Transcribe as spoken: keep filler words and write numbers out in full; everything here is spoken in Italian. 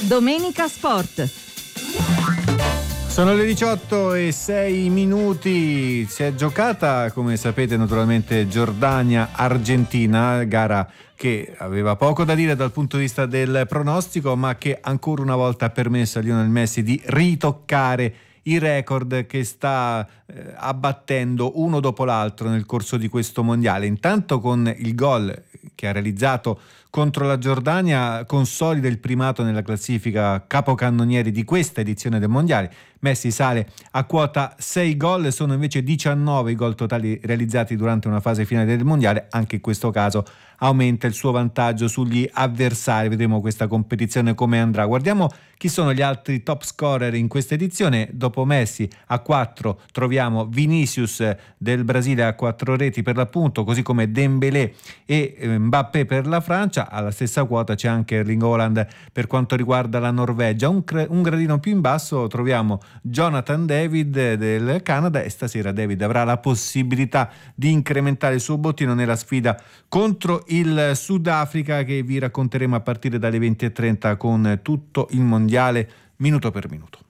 Domenica Sport. Sono le diciotto e sei minuti, si è giocata, come sapete, naturalmente Giordania-Argentina, gara che aveva poco da dire dal punto di vista del pronostico, ma che ancora una volta ha permesso a Lionel Messi di ritoccare i record che sta eh, abbattendo uno dopo l'altro nel corso di questo mondiale. Intanto con il gol che ha realizzato contro la Giordania consolida il primato nella classifica capocannonieri di questa edizione del mondiale. Messi sale a quota sei gol, sono invece diciannove i gol totali realizzati durante una fase finale del mondiale. Anche in questo caso aumenta il suo vantaggio sugli avversari. Vedremo questa competizione come andrà. Guardiamo chi sono gli altri top scorer in questa edizione. Dopo Messi a quattro troviamo Vinicius del Brasile a quattro reti per l'appunto, così come Dembélé e Mbappé per la Francia. Alla stessa quota c'è anche Erling Haaland per quanto riguarda la Norvegia. Un, cre- un gradino più in basso troviamo Jonathan David del Canada, e stasera David avrà la possibilità di incrementare il suo bottino nella sfida contro il Sudafrica, che vi racconteremo a partire dalle venti e trenta con tutto il mondiale minuto per minuto.